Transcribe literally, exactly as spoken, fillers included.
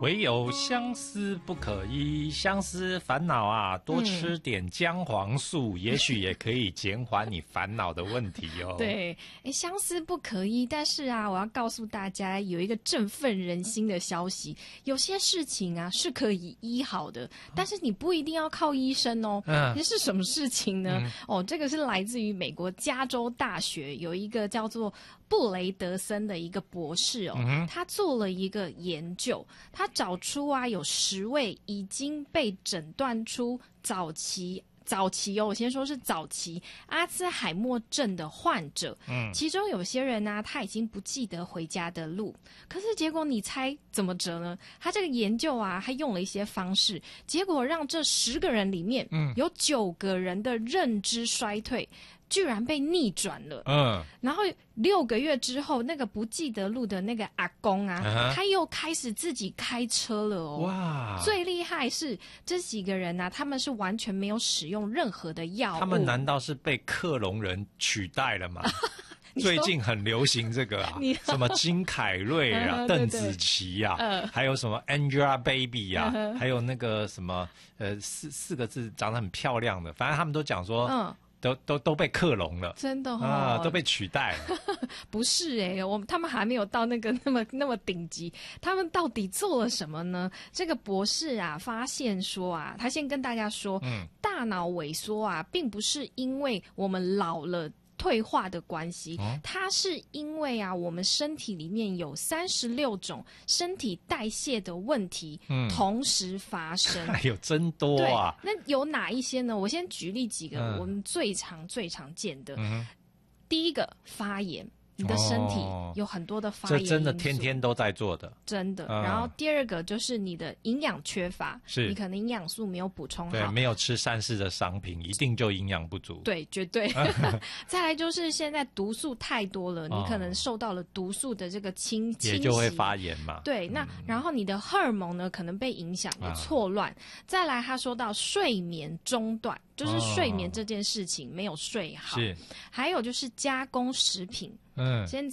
唯有相思不可医，相思烦恼啊，多吃点姜黄素，嗯、也许也可以减缓你烦恼的问题哦。 对，哎，相思不可医，但是啊，我要告诉大家有一个振奋人心的消息，有些事情啊是可以医好的，但是你不一定要靠医生哦。嗯，这是什么事情呢？嗯、哦，这个是来自于美国加州大学有一个叫做布雷德森的一个博士哦，嗯、他做了一个研究，他找出啊有十位已经被诊断出早期早期哦，我先说是早期阿兹海默症的患者，嗯，其中有些人呢、啊，他已经不记得回家的路，可是结果你猜怎么着呢？他这个研究啊，他用了一些方式，结果让这十个人里面，嗯，有九个人的认知衰退居然被逆转了，嗯，然后六个月之后，那个不记得路的那个阿公啊，啊他又开始自己开车了哦。哇！最厉害是这几个人啊，他们是完全没有使用任何的药物。 他们难道是被克隆人取代了吗？最近很流行这个啊，什么金凯瑞啊、邓紫棋啊，呃、还有什么 Angelababy 啊，呃、还有那个什么呃四四个字长得很漂亮的，反正他们都讲说，嗯。都都都被克隆了， 真的哦， 啊，都被取代了。 不是哎、欸，我们他们还没有到那个那么那么顶级，他们到底做了什么呢？这个博士啊，发现说啊，他先跟大家说，嗯，大脑萎缩啊，并不是因为我们老了退化的关系，哦、它是因为啊，我们身体里面有三十六种身体代谢的问题、嗯、同时发生。 哎呦，真多啊！ 那有哪一些呢？我先举例几个、嗯、我们最常最常见的。嗯、第一个，发炎。你的身体有很多的发炎因素， 这真的天天都在做的， 真的。嗯、然后第二个就是你的营养缺乏，是你可能营养素没有补充好， 对，没有吃善事的商品，一定就营养不足。 对，绝对。再来就是现在毒素太多了，你可能受到了毒素的这个侵侵袭， 也就会发炎嘛。 对，那、嗯、然后你的荷尔蒙呢可能被影响，有错乱。啊、再来，他说到睡眠中断。就是睡眠这件事情没有睡好，是还有就是加工食品，嗯，现